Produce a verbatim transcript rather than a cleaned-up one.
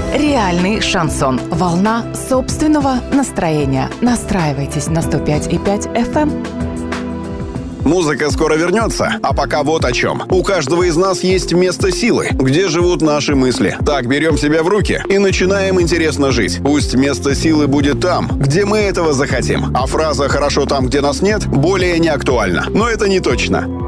Реальный шансон. Волна собственного настроения. Настраивайтесь на сто пять и пять эф эм. Музыка скоро вернется, а пока вот о чем. У каждого из нас есть место силы, где живут наши мысли. Так, берем себя в руки и начинаем интересно жить. Пусть место силы будет там, где мы этого захотим. А фраза «хорошо там, где нас нет» более не актуальна. Но это не точно.